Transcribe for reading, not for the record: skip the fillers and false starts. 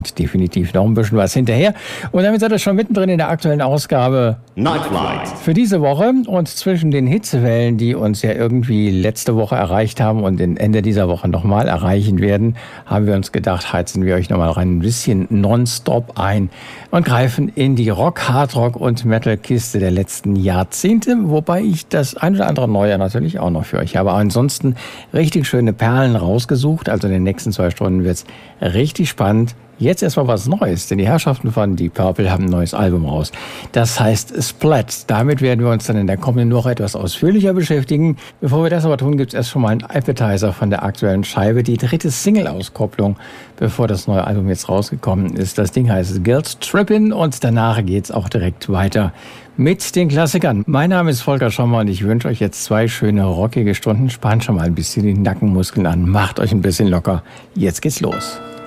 Definitiv noch ein bisschen was hinterher. Und damit seid ihr schon mittendrin in der aktuellen Ausgabe Nightflight für diese Woche. Und zwischen den Hitzewellen, die uns ja irgendwie letzte Woche erreicht haben und Ende dieser Woche nochmal erreichen werden, haben wir uns gedacht, heizen wir euch nochmal rein ein bisschen nonstop ein und greifen in die Rock, Hardrock und Metal-Kiste der letzten Jahrzehnte, wobei ich das ein oder andere Neue natürlich auch noch für euch habe. Aber ansonsten richtig schöne Perlen rausgesucht. Also in den nächsten 2 Stunden wird es richtig spannend. Jetzt erstmal was Neues, denn die Herrschaften von Deep Purple haben ein neues Album raus. Das heißt Splat. Damit werden wir uns dann in der kommenden Woche etwas ausführlicher beschäftigen. Bevor wir das aber tun, gibt es erst schon mal einen Appetizer von der aktuellen Scheibe. Die 3. Single-Auskopplung, bevor das neue Album jetzt rausgekommen ist. Das Ding heißt Girls Trippin' und danach geht's auch direkt weiter mit den Klassikern. Mein Name ist Volker Schommer und ich wünsche euch jetzt 2 schöne rockige Stunden. Spannt schon mal ein bisschen die Nackenmuskeln an. Macht euch ein bisschen locker. Jetzt geht's los.